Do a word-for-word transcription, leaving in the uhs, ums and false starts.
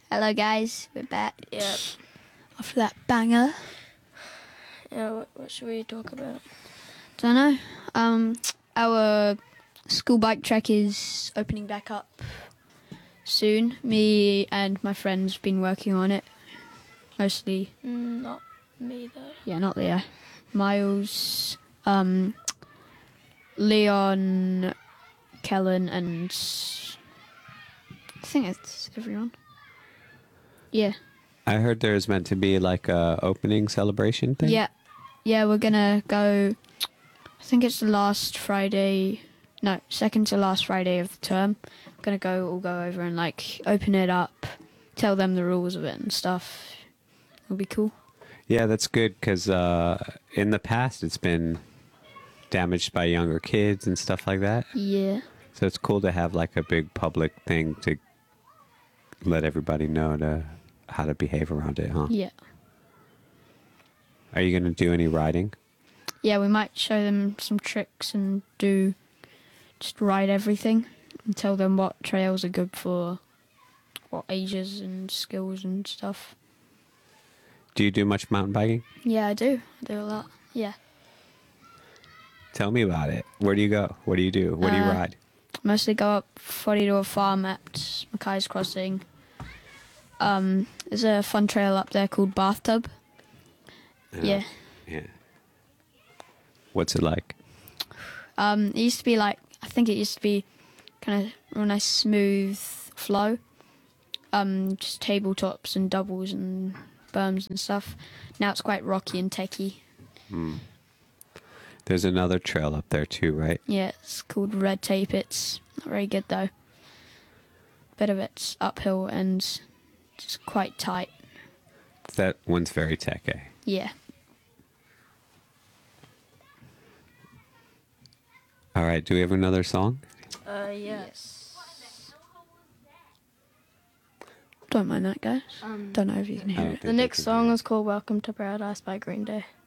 Hello guys, we're back. Yeah. After that banger. Yeah, what, what should we talk about? Don't know. Um, our school bike track is opening back up soon. Me and my friends been working on it. Mostly. Mm, not me though. Yeah, not Leo. Miles, um, Leon, Kellen, and I think it's everyone. Yeah. I heard there's meant to be like a opening celebration thing. Yeah. Yeah, we're gonna go, I think it's the last Friday, no, second to last Friday of the term. We're gonna go, all go over and like open it up, tell them the rules of it and stuff. It'll be cool. Yeah, that's good because uh, in the past it's been damaged by younger kids and stuff like that. Yeah. So it's cool to have like a big public thing to let everybody know to how to behave around it, huh? Yeah. Are you going to do any riding? Yeah, we might show them some tricks and do, just ride everything and tell them what trails are good for what ages and skills and stuff. Do you do much mountain biking? Yeah, I do. I do a lot. Yeah. Tell me about it. Where do you go? What do you do? What do you Uh, ride? Mostly go up Forty-Door Farm at Mackay's Crossing. Um, there's a fun trail up there called Bathtub. Yeah. Yeah. What's it like? Um, it used to be like, I think it used to be kind of real nice smooth flow. Um, just tabletops and doubles and berms and stuff. Now it's quite rocky and techy. Mm. There's another trail up there too, right? Yeah, it's called Red Tape. It's not very good though. Bit of it's uphill and just quite tight. That one's very tech, eh? Yeah. All right, do we have another song? Uh, yes. Don't mind that, guys. Um, Don't know if you can I hear don't it. The think next we can song do is called Welcome to Paradise by Green Day.